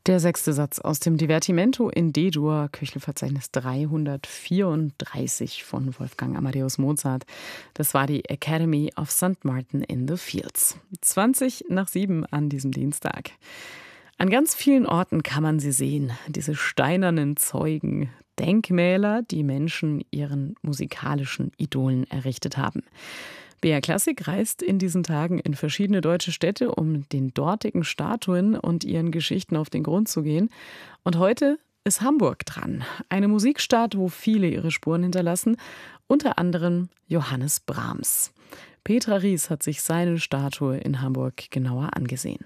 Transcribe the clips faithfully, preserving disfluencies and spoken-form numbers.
Der sechste Satz aus dem Divertimento in D-Dur, Köchelverzeichnis dreihundertvierunddreißig von Wolfgang Amadeus Mozart. Das war die Academy of Sankt Martin in the Fields. zwanzig nach sieben an diesem Dienstag. An ganz vielen Orten kann man sie sehen, diese steinernen Zeugen, Denkmäler, die Menschen ihren musikalischen Idolen errichtet haben. B R Klassik reist in diesen Tagen in verschiedene deutsche Städte, um den dortigen Statuen und ihren Geschichten auf den Grund zu gehen. Und heute ist Hamburg dran. Eine Musikstadt, wo viele ihre Spuren hinterlassen, unter anderem Johannes Brahms. Petra Ries hat sich seine Statue in Hamburg genauer angesehen.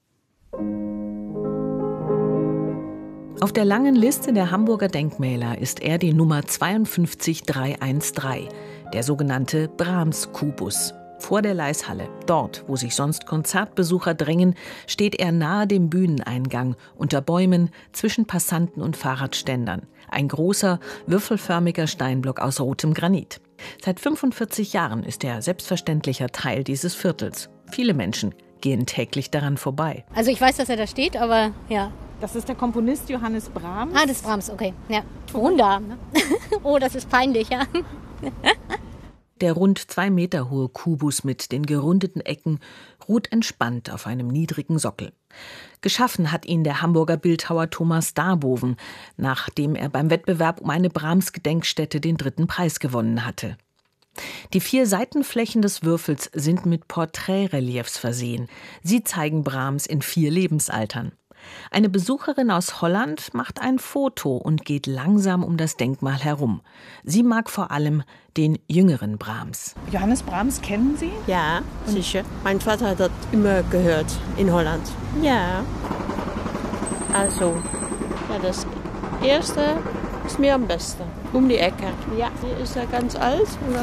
Auf der langen Liste der Hamburger Denkmäler ist er die Nummer zweiundfünfzig dreihundertzdreizehn, der sogenannte Brahms-Kubus. Vor der Leishalle, dort, wo sich sonst Konzertbesucher drängen, steht er nahe dem Bühneneingang, unter Bäumen, zwischen Passanten und Fahrradständern. Ein großer, würfelförmiger Steinblock aus rotem Granit. Seit fünfundvierzig Jahren ist er selbstverständlicher Teil dieses Viertels. Viele Menschen gehen täglich daran vorbei. Also ich weiß, dass er da steht, aber ja. Das ist der Komponist Johannes Brahms. Ah, das ist Brahms, okay. Ja. Wunder. Oh, das ist peinlich, ja. Der rund zwei Meter hohe Kubus mit den gerundeten Ecken ruht entspannt auf einem niedrigen Sockel. Geschaffen hat ihn der Hamburger Bildhauer Thomas Darboven, nachdem er beim Wettbewerb um eine Brahms-Gedenkstätte den dritten Preis gewonnen hatte. Die vier Seitenflächen des Würfels sind mit Porträtreliefs versehen. Sie zeigen Brahms in vier Lebensaltern. Eine Besucherin aus Holland macht ein Foto und geht langsam um das Denkmal herum. Sie mag vor allem den jüngeren Brahms. Johannes Brahms kennen Sie? Ja, sicher. Mein Vater hat das immer gehört in Holland. Ja. Also, ja, das erste ist mir am besten. Um die Ecke. Ja, die ist ja ganz alt, oder?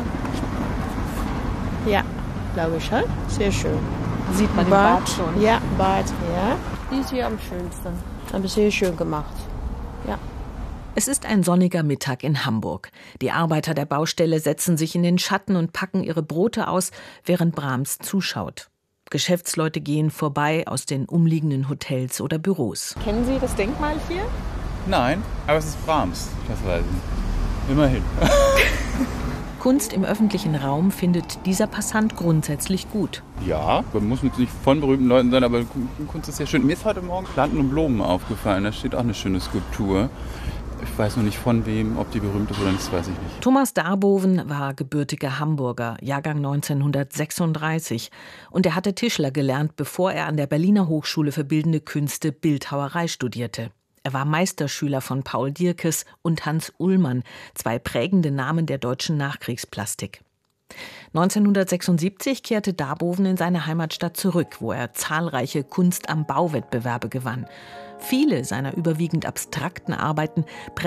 Ja, glaube ich, halt. Sehr schön. Sieht man den Bart schon? Ja, Bart, ja. Die ist hier am schönsten. Aber sehr schön gemacht. Ja. Es ist ein sonniger Mittag in Hamburg. Die Arbeiter der Baustelle setzen sich in den Schatten und packen ihre Brote aus, während Brahms zuschaut. Geschäftsleute gehen vorbei aus den umliegenden Hotels oder Büros. Kennen Sie das Denkmal hier? Nein, aber es ist Brahms, das weiß ich. Immerhin. Kunst im öffentlichen Raum findet dieser Passant grundsätzlich gut. Ja, man muss nicht von berühmten Leuten sein, aber Kunst ist sehr schön. Mir ist heute Morgen Planten und Blumen aufgefallen, da steht auch eine schöne Skulptur. Ich weiß noch nicht von wem, ob die berühmt ist oder nicht, das weiß ich nicht. Thomas Darboven war gebürtiger Hamburger, Jahrgang neunzehnhundertsechsunddreißig. Und er hatte Tischler gelernt, bevor er an der Berliner Hochschule für Bildende Künste Bildhauerei studierte. Er war Meisterschüler von Paul Dierkes und Hans Ullmann, zwei prägende Namen der deutschen Nachkriegsplastik. neunzehnhundertsechsundsiebzig kehrte Darboven in seine Heimatstadt zurück, wo er zahlreiche Kunst am Bau-Wettbewerbe gewann. Viele seiner überwiegend abstrakten Arbeiten